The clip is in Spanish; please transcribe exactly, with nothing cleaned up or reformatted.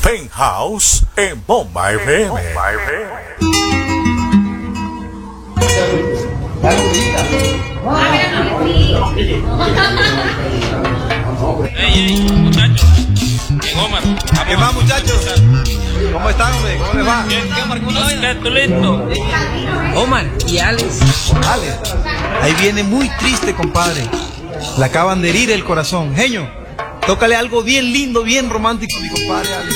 Penthouse en Bomba F M. Ey, ey, muchachos. Bien, Omar. ¿Qué va, muchachos? ¿Cómo están, hombre? ¿Cómo les va? Bien, ¿qué, Omar? ¿Cómo te va? ¿Tú listo? Omar y Alex. Alex, ahí viene muy triste, compadre. Le acaban de herir el corazón. Genio, tócale algo bien lindo, bien romántico, mi compadre Alex.